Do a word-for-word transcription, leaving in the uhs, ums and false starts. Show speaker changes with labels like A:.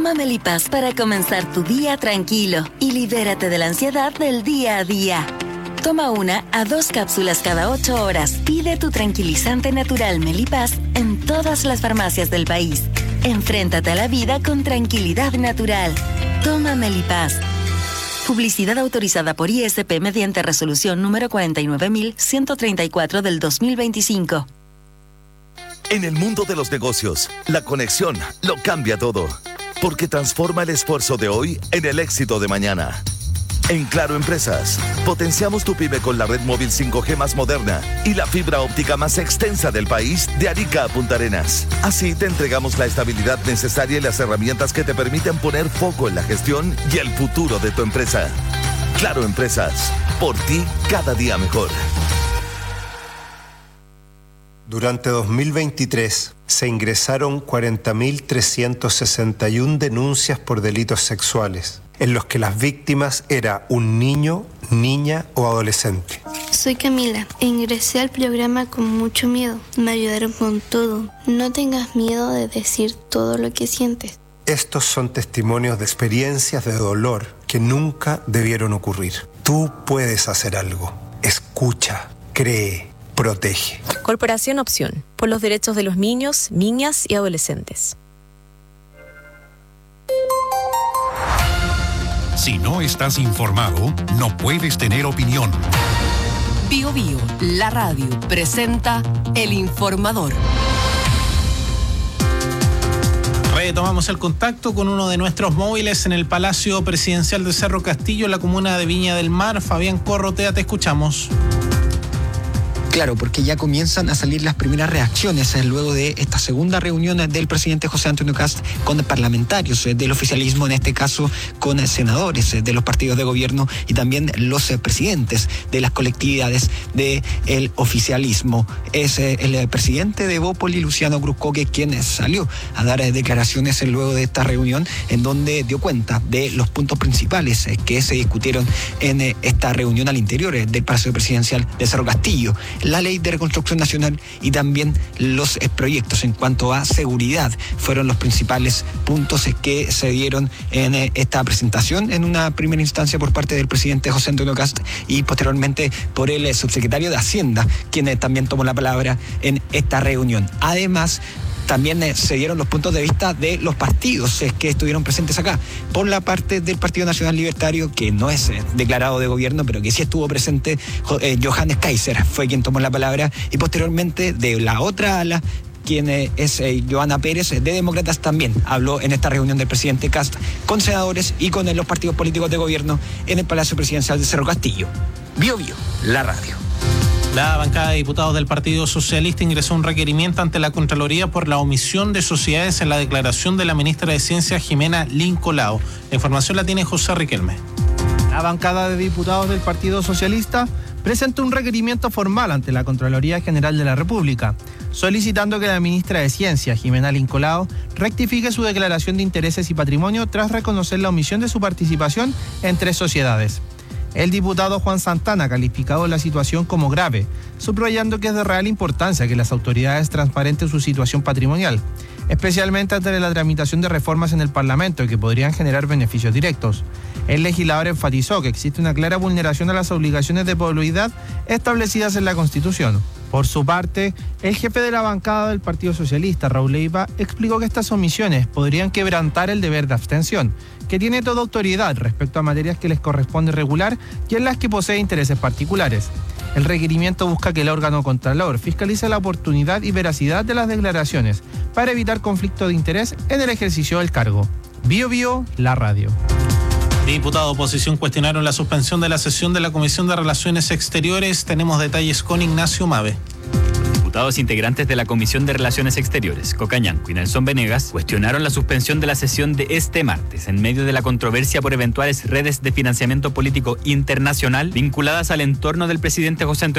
A: Toma Melipaz para comenzar tu día tranquilo y libérate de la ansiedad del día a día. Toma una a dos cápsulas cada ocho horas. Pide tu tranquilizante natural Melipaz en todas las farmacias del país. Enfréntate a la vida con tranquilidad natural. Toma Melipaz. Publicidad autorizada por I S P mediante resolución número cuarenta y nueve mil ciento treinta y cuatro del dos mil veinticinco.
B: En el mundo de los negocios, la conexión lo cambia todo, porque transforma el esfuerzo de hoy en el éxito de mañana. En Claro Empresas, potenciamos tu pyme con la red móvil cinco G más moderna y la fibra óptica más extensa del país de Arica a Punta Arenas. Así te entregamos la estabilidad necesaria y las herramientas que te permiten poner foco en la gestión y el futuro de tu empresa. Claro Empresas, por ti cada día mejor.
C: Durante dos mil veintitrés se ingresaron cuarenta mil trescientas sesenta y una denuncias por delitos sexuales, en los que las víctimas era un niño, niña o adolescente.
D: Soy Camila e ingresé al programa con mucho miedo. Me ayudaron con todo. No tengas miedo de decir todo lo que sientes.
C: Estos son testimonios de experiencias de dolor que nunca debieron ocurrir. Tú puedes hacer algo. Escucha, cree, protege.
E: Corporación Opción, por los derechos de los niños, niñas y adolescentes.
F: Si no estás informado, no puedes tener opinión.
G: Bio Bio, la radio, presenta El Informador.
H: Retomamos el contacto con uno de nuestros móviles en el Palacio Presidencial de Cerro Castillo, en la comuna de Viña del Mar. Fabián Corrotea, te escuchamos.
I: Claro, porque ya comienzan a salir las primeras reacciones eh, luego de esta segunda reunión eh, del presidente José Antonio Kast con parlamentarios eh, del oficialismo, en este caso con eh, senadores eh, de los partidos de gobierno y también los eh, presidentes de las colectividades del oficialismo. Es eh, el eh, presidente de Bópoli, Luciano Cruzcoque, quien eh, salió a dar eh, declaraciones eh, luego de esta reunión, en donde dio cuenta de los puntos principales eh, que se discutieron en eh, esta reunión al interior eh, del Palacio Presidencial de Cerro Castillo. La ley de reconstrucción nacional y también los eh, proyectos en cuanto a seguridad fueron los principales puntos eh, que se dieron en eh, esta presentación, en una primera instancia por parte del presidente José Antonio Kast y posteriormente por el eh, subsecretario de Hacienda, quien eh, también tomó la palabra en esta reunión. Además, también eh, se dieron los puntos de vista de los partidos eh, que estuvieron presentes acá. Por la parte del Partido Nacional Libertario, que no es eh, declarado de gobierno, pero que sí estuvo presente, eh, Johannes Kaiser fue quien tomó la palabra, y posteriormente de la otra ala, quien eh, es eh, Joana Pérez, de Demócratas, también habló en esta reunión del presidente Kast con senadores y con eh, los partidos políticos de gobierno en el Palacio Presidencial de Cerro Castillo. Bio Bio, la radio.
H: La bancada de diputados del Partido Socialista ingresó un requerimiento ante la Contraloría por la omisión de sociedades en la declaración de la ministra de Ciencia, Jimena Lincolao. La información la tiene José Riquelme.
J: La bancada de diputados del Partido Socialista presentó un requerimiento formal ante la Contraloría General de la República, solicitando que la ministra de Ciencia, Jimena Lincolao, rectifique su declaración de intereses y patrimonio tras reconocer la omisión de su participación en tres sociedades. El diputado Juan Santana ha calificado la situación como grave, subrayando que es de real importancia que las autoridades transparenten su situación patrimonial, especialmente ante la tramitación de reformas en el Parlamento que podrían generar beneficios directos. El legislador enfatizó que existe una clara vulneración a las obligaciones de probidad establecidas en la Constitución. Por su parte, el jefe de la bancada del Partido Socialista, Raúl Leiva, explicó que estas omisiones podrían quebrantar el deber de abstención, que tiene toda autoridad respecto a materias que les corresponde regular y en las que posee intereses particulares. El requerimiento busca que el órgano contralor fiscalice la oportunidad y veracidad de las declaraciones para evitar conflicto de interés en el ejercicio del cargo. Bio Bio, la radio.
H: Diputado de oposición cuestionaron la suspensión de la sesión de la Comisión de Relaciones Exteriores. Tenemos detalles con Ignacio Mave.
K: Diputados integrantes de la Comisión de Relaciones Exteriores, Cocañanco y Nelson Venegas, cuestionaron la suspensión de la sesión de este martes en medio de la controversia por eventuales redes de financiamiento político internacional vinculadas al entorno del presidente José Antonio